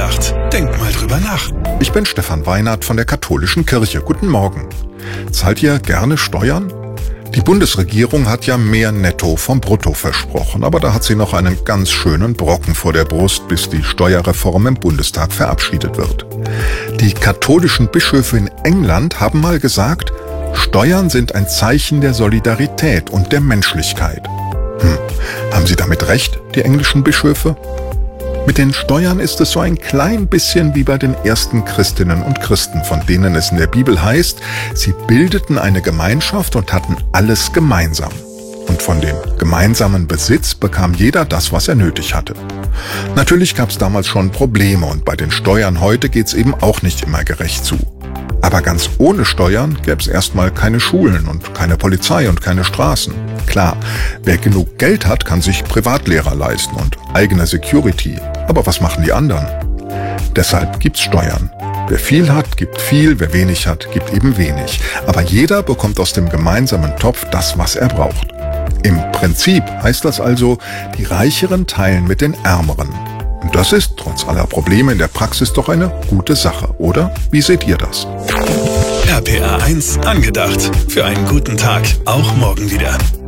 angedacht. Denk mal drüber nach. Ich bin Stefan Weinert von der Katholischen Kirche. Guten Morgen. Zahlt ihr gerne Steuern? Die Bundesregierung hat ja mehr Netto vom Brutto versprochen, aber da hat sie noch einen ganz schönen Brocken vor der Brust, bis die Steuerreform im Bundestag verabschiedet wird. Die katholischen Bischöfe in England haben mal gesagt, Steuern sind ein Zeichen der Solidarität und der Menschlichkeit. Haben sie damit recht, die englischen Bischöfe? Mit den Steuern ist es so ein klein bisschen wie bei den ersten Christinnen und Christen, von denen es in der Bibel heißt, sie bildeten eine Gemeinschaft und hatten alles gemeinsam. Und von dem gemeinsamen Besitz bekam jeder das, was er nötig hatte. Natürlich gab es damals schon Probleme und bei den Steuern heute geht's eben auch nicht immer gerecht zu. Aber ganz ohne Steuern gäbe es erstmal keine Schulen und keine Polizei und keine Straßen. Klar, wer genug Geld hat, kann sich Privatlehrer leisten und eigene Security. Aber was machen die anderen? Deshalb gibt's Steuern. Wer viel hat, gibt viel, wer wenig hat, gibt eben wenig. Aber jeder bekommt aus dem gemeinsamen Topf das, was er braucht. Im Prinzip heißt das also, die Reicheren teilen mit den Ärmeren. Und das ist, trotz aller Probleme in der Praxis, doch eine gute Sache, oder? Wie seht ihr das? RPA 1 angedacht. Für einen guten Tag, auch morgen wieder.